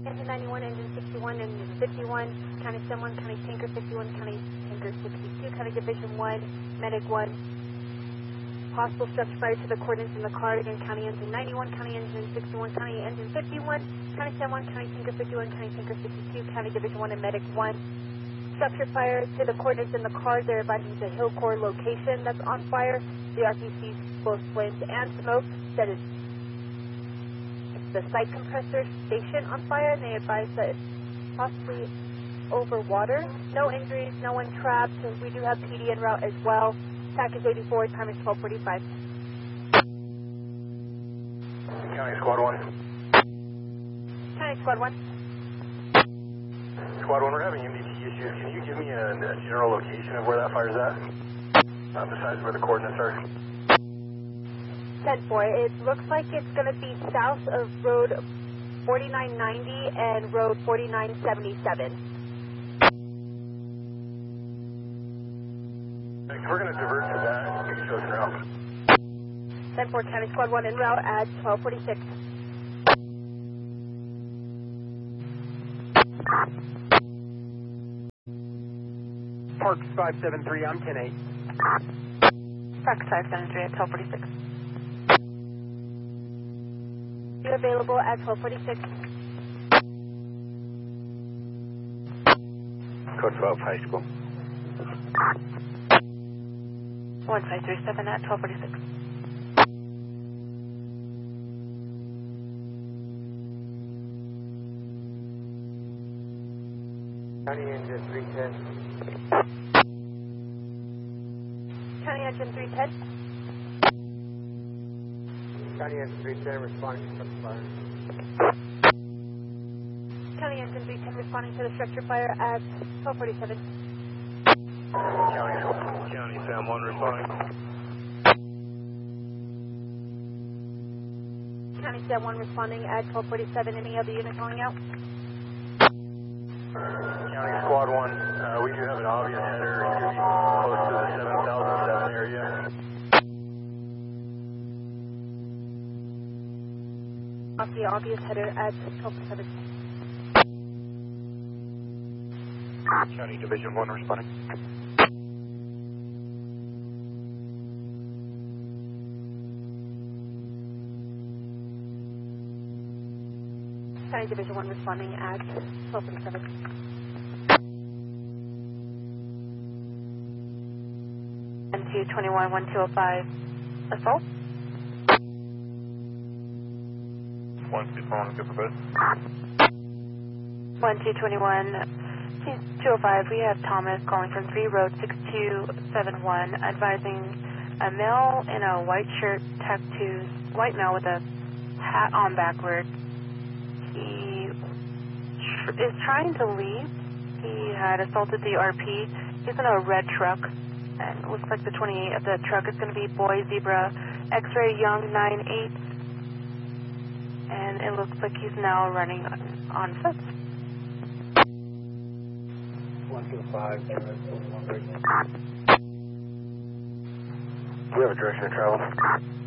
Engine 91, Engine 61, Engine 51, County 71, County Tanker 51, County Tanker 62, County Division 1, Medic 1. Possible structure fire to the coordinates in the car. Again, County Engine 91, County Engine 61, County Engine 51, County 71, County Tanker 51, County Tanker 52, County Division 1, and Medic 1. Structure fire to the coordinates in the car. They're advising the hill core location that's on fire. The RPCs both flames and smoke. That is the site compressor station on fire, and they advise that it's possibly over water. No injuries, no one trapped. We do have PD en route as well. Package 84, time is 12:45. County Squad 1. County Squad 1. Squad 1, we're having MDT issues. Can you give me a general location of where that fire's at? Besides where the coordinates are. 10-4. It looks like it's going to be south of Road 4990 and Road 4977. We're going to divert to that. You can show us an route. 10-4, County Squad 1 en route at 12:46. Parks 573, I'm 10-8. Parks 573 at 12:46. You're available at 12:46. Code 12, high school. 1537 at 12:46. County Engine 310. County Engine 310. County Engine 310 responding to structure fire. County Engine 310 responding to the structure fire at 12:47. County Sam 1 responding. County Sam 1 responding at 12:47. Any other unit calling out? County Squad 1, we do have an obvious header. It could be close to the 7007 area. Off the obvious header at 12:47. County Division 1 responding. County Division 1 responding at 12:47. N221 1205 assault. 1221, good for both. 1221 205. We have Thomas calling from 3 Road 6271 advising a male in a white shirt, tattoos, white male with a hat on backwards. He is trying to leave. He had assaulted the RP. He's in a red truck, and it looks like the 28 of the truck is going to be Boy Zebra X-Ray Young 98, and it looks like he's now running on foot. 125. Do we have a direction of travel?